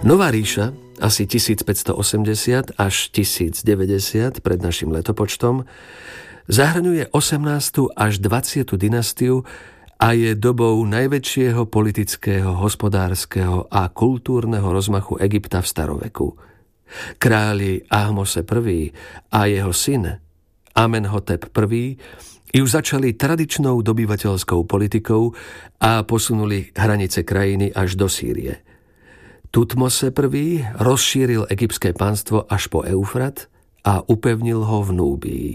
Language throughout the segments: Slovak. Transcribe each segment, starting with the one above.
Nová ríša, asi 1580 až 1090 pred našim letopočtom, zahrňuje 18. až 20. dynastiu a je dobou najväčšieho politického, hospodárskeho a kultúrneho rozmachu Egypta v staroveku. Králi Ahmose I a jeho syn Amenhotep I ju začali tradičnou dobyvateľskou politikou a posunuli hranice krajiny až do Sýrie. Tutmose I rozšíril egyptské pánstvo až po Eufrat a upevnil ho v Núbii.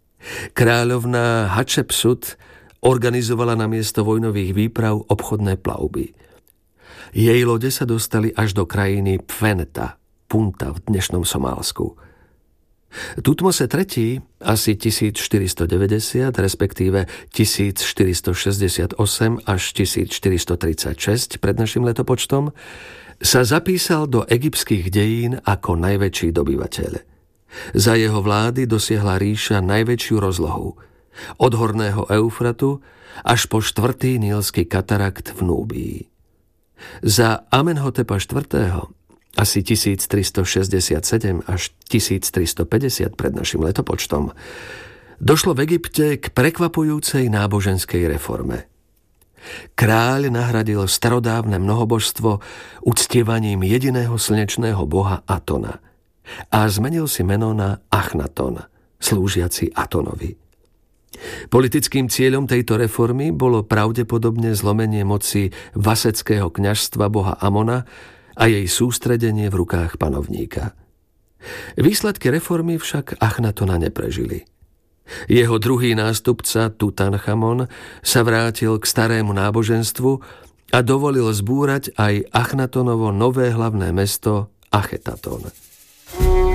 Kráľovná Hatšepsut organizovala namiesto vojnových výprav obchodné plavby. Jej lode sa dostali až do krajiny Pfenta, Punta v dnešnom Somálsku. Tutmose III, asi 1490, respektíve 1468 až 1436 pred našim letopočtom, sa zapísal do egyptských dejín ako najväčší dobyvateľ. Za jeho vlády dosiahla ríša najväčšiu rozlohu, od horného Eufratu až po štvrtý nílsky katarakt v Núbii. Za Amenhotepa IV, asi 1367 až 1350 pred našim letopočtom, došlo v Egypte k prekvapujúcej náboženskej reforme. Kráľ nahradil starodávne mnohobožstvo uctievaním jediného slnečného boha Atona a zmenil si meno na Achnaton, slúžiaci Atonovi. Politickým cieľom tejto reformy bolo pravdepodobne zlomenie moci vaseckého kňazstva boha Amona a jej sústredenie v rukách panovníka. Výsledky reformy však Achnatona neprežili. Jeho druhý nástupca Tutanchamon sa vrátil k starému náboženstvu a dovolil zbúrať aj Achnatonovo nové hlavné mesto Achetatan.